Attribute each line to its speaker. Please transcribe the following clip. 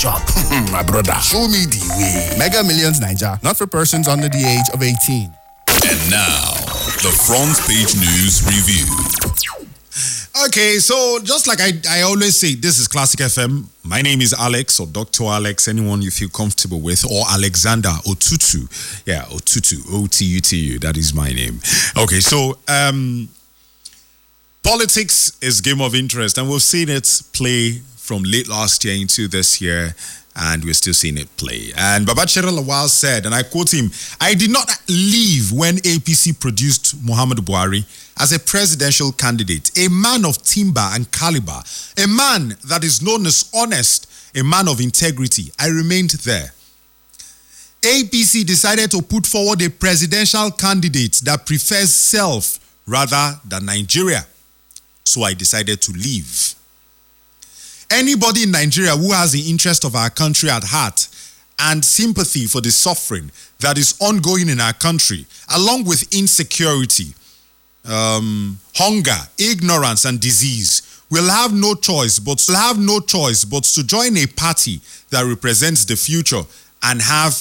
Speaker 1: shop. My brother, show me the way.
Speaker 2: Mega Millions Naija, not for persons under the age of 18.
Speaker 3: And now, the front page news review.
Speaker 4: Okay, so just like I always say, this is Classic FM. My name is Alex, or Dr. Alex, anyone you feel comfortable with, or Alexander Otutu. Yeah, Otutu, O-T-U-T-U, that is my name. Okay, so politics is game of interest, and we've seen it play from late last year into this year, and we're still seeing it play. And Babachir Lawal said, and I quote him, "I did not leave when APC produced Muhammadu Buhari as a presidential candidate, a man of timber and caliber, a man that is known as honest, a man of integrity. I remained there. APC decided to put forward a presidential candidate that prefers self rather than Nigeria. So I decided to leave. Anybody in Nigeria who has the interest of our country at heart and sympathy for the suffering that is ongoing in our country, along with insecurity, hunger, ignorance, and disease, will have no choice but to join a party that represents the future and have